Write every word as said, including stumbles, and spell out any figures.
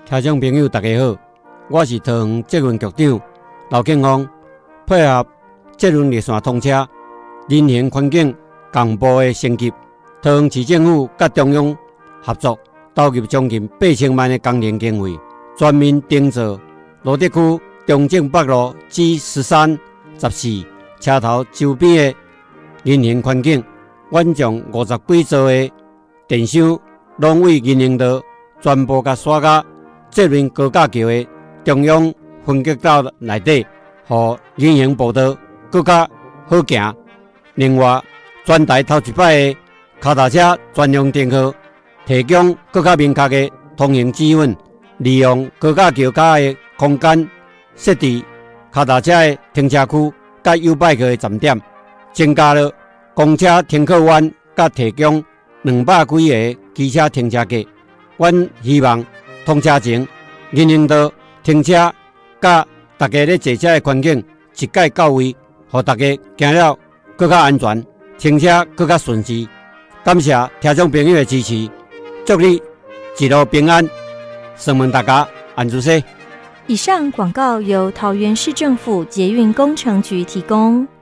听众朋友大家好，我是桃园捷运局长刘建峰，配合捷运列线通车、人行环境公布的升级，桃园市政府甲中央合作，投入将近八千万的工程经费，全面订造罗德区中正北路 G 十三、十四车头周边的人行环境，阮将五十几座的电箱拢为人行道全部甲刷到捷运高架桥的中央分隔道内底，互人行步道更加好行。另外，全台头一摆的脚踏车专用停靠，提供更加明确的通行指引，利用高架桥下的空间设置脚踏车的停车区甲U bike的站点，增加了公车停靠弯，甲提供两百几个机车停车格。阮希望通车前，人行道停车甲大家咧坐车的环境一概到位，互大家行了更加安全，停车更加顺时。感谢听众朋友的支持，祝你一路平安，上问大家安住些。 以上广告由桃园市政府捷运工程局提供。